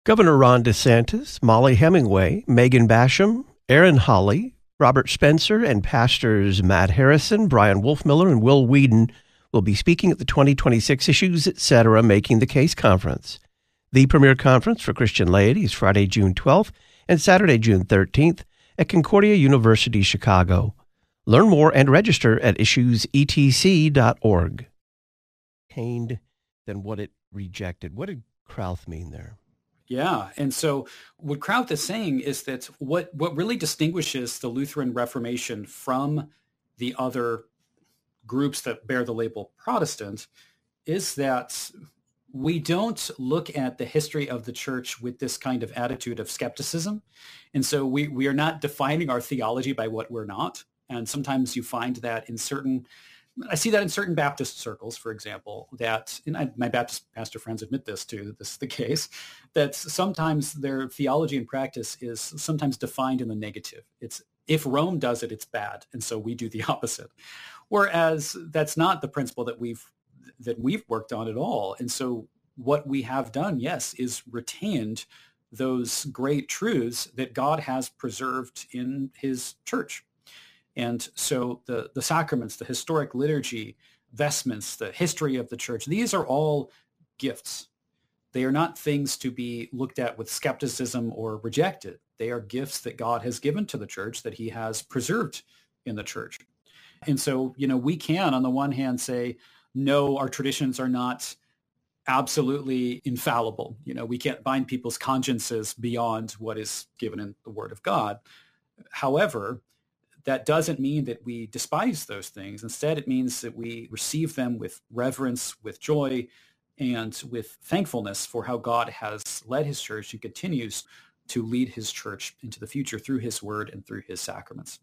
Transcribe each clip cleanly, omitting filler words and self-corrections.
Governor Ron DeSantis, Molly Hemingway, Megan Basham, Aaron Hawley, Robert Spencer, and pastors Matt Harrison, Brian Wolfmiller, and Will Whedon will be speaking at the 2026 Issues Etc. Making the Case Conference. The premier conference for Christian laity is Friday, June 12th and Saturday, June 13th at Concordia University, Chicago. Learn more and register at issuesetc.org. Than what it rejected. What did Krauth mean there? Yeah, and so what Krauth is saying is that what really distinguishes the Lutheran Reformation from the other groups that bear the label Protestant is that we don't look at the history of the church with this kind of attitude of skepticism. And so we are not defining our theology by what we're not. And sometimes you find that I see that in certain Baptist circles, for example, my Baptist pastor friends admit this too, this is the case, that sometimes their theology and practice is sometimes defined in the negative. It's if Rome does it, it's bad. And so we do the opposite. Whereas that's not the principle that we've worked on at all. And so what we have done, yes, is retained those great truths that God has preserved in his church. And so the sacraments, the historic liturgy, vestments, the history of the church, these are all gifts. They are not things to be looked at with skepticism or rejected. They are gifts that God has given to the church, that he has preserved in the church. And so, we can, on the one hand, say, no, our traditions are not absolutely infallible. We can't bind people's consciences beyond what is given in the Word of God. However, that doesn't mean that we despise those things. Instead, it means that we receive them with reverence, with joy, and with thankfulness for how God has led his church and continues to lead his church into the future through his word and through his sacraments.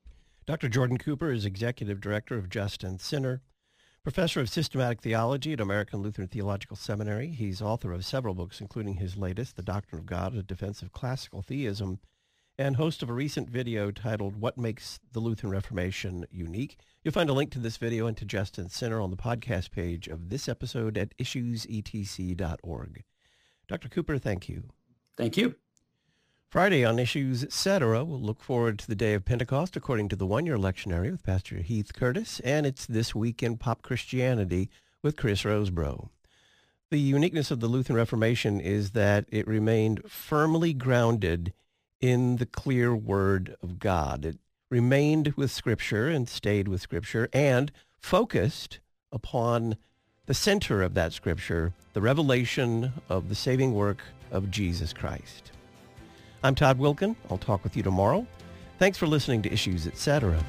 Dr. Jordan Cooper is Executive Director of Just and Sinner, Professor of Systematic Theology at American Lutheran Theological Seminary. He's author of several books, including his latest, The Doctrine of God, A Defense of Classical Theism, and host of a recent video titled What Makes the Lutheran Reformation Unique. You'll find a link to this video and to Just and Sinner on the podcast page of this episode at issuesetc.org. Dr. Cooper, thank you. Thank you. Friday on Issues Etc., we'll look forward to the day of Pentecost according to the one-year lectionary with Pastor Heath Curtis, and it's This Week in Pop Christianity with Chris Rosebrough. The uniqueness of the Lutheran Reformation is that it remained firmly grounded in the clear Word of God. It remained with Scripture and stayed with Scripture and focused upon the center of that Scripture, the revelation of the saving work of Jesus Christ. I'm Todd Wilkin. I'll talk with you tomorrow. Thanks for listening to Issues Etc.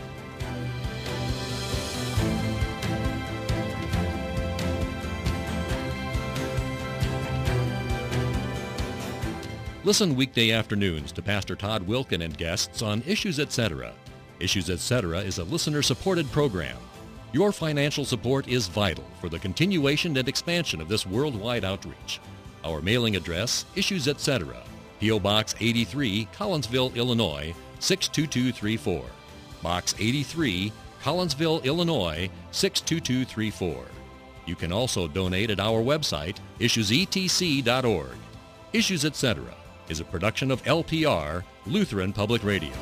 Listen weekday afternoons to Pastor Todd Wilkin and guests on Issues Etc. Issues Etc. is a listener-supported program. Your financial support is vital for the continuation and expansion of this worldwide outreach. Our mailing address, Issues Etc., P.O. Box 83, Collinsville, Illinois, 62234. Box 83, Collinsville, Illinois, 62234. You can also donate at our website, issuesetc.org. Issues Etc. is a production of LPR, Lutheran Public Radio.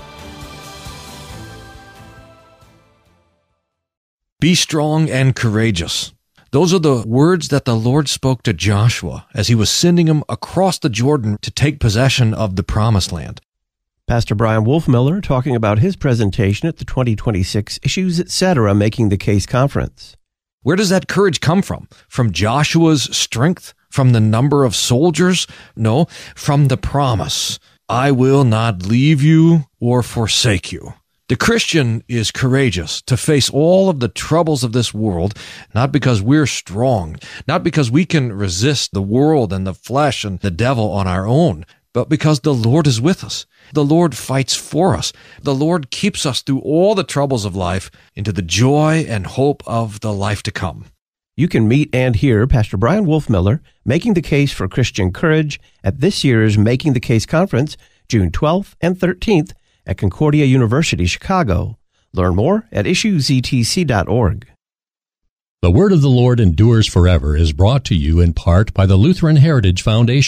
Be strong and courageous. Those are the words that the Lord spoke to Joshua as he was sending him across the Jordan to take possession of the Promised Land. Pastor Brian Wolfmiller talking about his presentation at the 2026 Issues Etc. Making the Case Conference. Where does that courage come from? From Joshua's strength? From the number of soldiers? No, from the promise. I will not leave you or forsake you. The Christian is courageous to face all of the troubles of this world, not because we're strong, not because we can resist the world and the flesh and the devil on our own, but because the Lord is with us. The Lord fights for us. The Lord keeps us through all the troubles of life into the joy and hope of the life to come. You can meet and hear Pastor Brian Wolfmiller making the case for Christian courage at this year's Making the Case Conference, June 12th and 13th at Concordia University, Chicago. Learn more at issuesetc.org. The Word of the Lord Endures Forever is brought to you in part by the Lutheran Heritage Foundation.